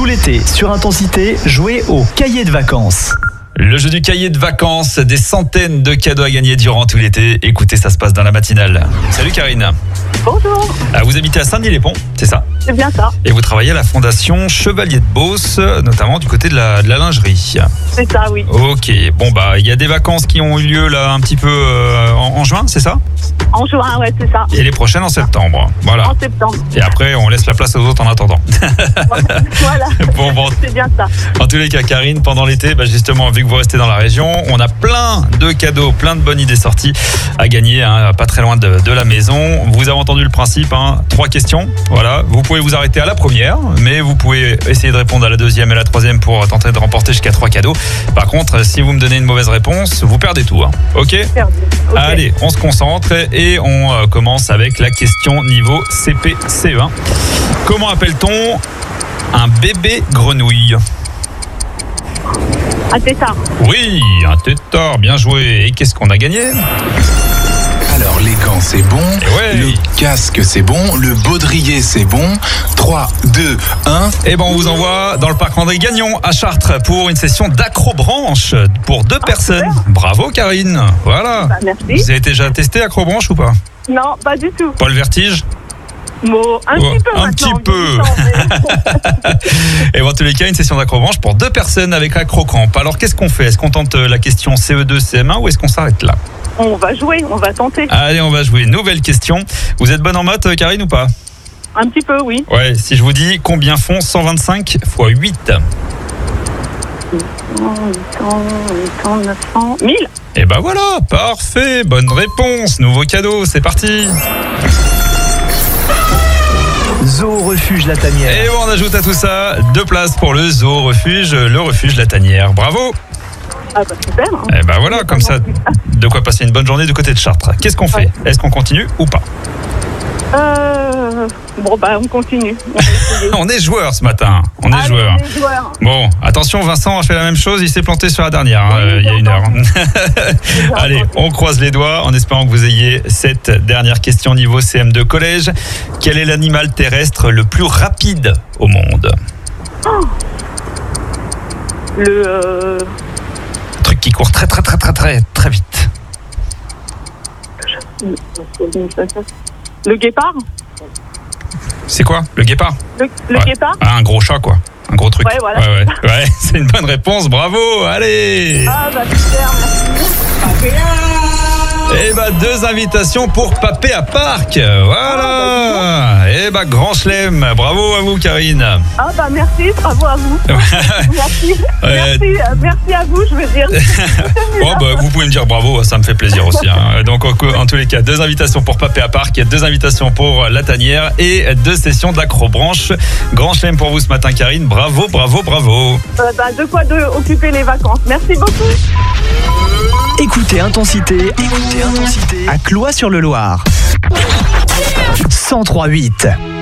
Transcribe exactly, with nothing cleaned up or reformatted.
l'été, sur Intensité, jouez au cahier de vacances. Le jeu du cahier de vacances, des centaines de cadeaux à gagner durant tout l'été. Écoutez, ça se passe dans la matinale. Salut Karine. Bonjour. Ah, vous habitez à Saint-Denis-les-Ponts, c'est ça? C'est bien ça. Et vous travaillez à la Fondation Chevalier de Beauce, notamment du côté de la, de la lingerie. C'est ça, oui. Ok, bon bah il y a des vacances qui ont eu lieu là un petit peu euh, en, en juin, c'est ça? En juin, ouais, c'est ça. Et les prochaines en septembre, voilà. En septembre. Et après on laisse la place aux autres en attendant. Voilà. Bon, bon. C'est bien ça. En tous les cas, Karine, pendant l'été, bah justement, vu que vous restez dans la région, on a plein de cadeaux, plein de bonnes idées sorties à gagner, hein, pas très loin de, de la maison. Vous avez entendu le principe, hein, trois questions. Voilà, vous pouvez vous arrêter à la première, mais vous pouvez essayer de répondre à la deuxième et la troisième pour tenter de remporter jusqu'à trois cadeaux. Par contre, si vous me donnez une mauvaise réponse, vous perdez tout. Hein. Ok ? Perdu. Okay. Allez, on se concentre et on euh, commence avec la question niveau C P C E un. Comment appelle-t-on un bébé grenouille? Un tétard. Oui, un tétard, bien joué. Et qu'est-ce qu'on a gagné? Alors les gants c'est bon, ouais. Le casque c'est bon, le baudrier c'est bon. trois, deux, un. Et ben on vous envoie dans le parc André Gagnon à Chartres pour une session d'acrobranche pour deux ah, personnes. Super. Bravo Karine. Voilà. Bah, merci. Vous avez déjà testé acrobranche ou pas? Non, pas du tout. Pas le vertige? Bon, un oh, petit peu un petit peu. Et dans tous les cas, une session d'acrobranche pour deux personnes avec acrocrampe. Alors qu'est-ce qu'on fait? Est-ce qu'on tente la question C E deux, C M un ou est-ce qu'on s'arrête là? On va jouer, on va tenter. Allez, on va jouer. Nouvelle question. Vous êtes bonne en maths, Karine, ou pas? Un petit peu, oui. Ouais, si je vous dis combien font cent vingt-cinq fois huit? huit cents, huit cents, neuf cents, mille. Et ben voilà, parfait, bonne réponse. Nouveau cadeau, c'est parti. Zoo Refuge La Tanière. Et bon, on ajoute à tout ça deux places pour le Zoo Refuge, le Refuge La Tanière. Bravo. Ah bah super. Hein. Et ben voilà, comme ça, de quoi passer une bonne journée du côté de Chartres. Qu'est-ce qu'on fait? Est-ce qu'on continue ou pas? Euh... Bon bah on continue. On, on est joueurs ce matin. On est Allez, joueurs. on est joueurs. Bon, attention, Vincent a fait la même chose. Il s'est planté sur la dernière hein, oui, euh, il y a une heure. Entendu. Allez, on croise les doigts en espérant que vous ayez cette dernière question niveau C M deux collège. Quel est l'animal terrestre le plus rapide au monde? Oh. Le... Euh... Truc qui court très très très très très très vite. Le guépard? C'est quoi? Le guépard? Le, le ouais. guépard? Ah, un gros chat quoi. Un gros truc. Ouais, voilà. Ouais, ouais. ouais c'est une bonne réponse. Bravo. Allez. Ah bah super, merci. Et bah deux invitations pour Papé à Parc. Voilà. Et bah grand chelem. Bravo à vous Karine. Ah bah merci, bravo à vous. Merci. Ouais. Merci, euh, merci à vous, je veux dire. Oh bah, vous pouvez me dire bravo, ça me fait plaisir aussi. Hein. Donc en, en tous les cas, deux invitations pour Papé à Parc, deux invitations pour La Tanière et deux sessions d'acrobranche. Grand chelem pour vous ce matin Karine. Bravo, bravo, bravo. Euh, bah, de quoi de occuper les vacances. Merci beaucoup. Écoutez Intensité, écoutez Intensité à Cloix-sur-le-Loir. cent trois virgule huit.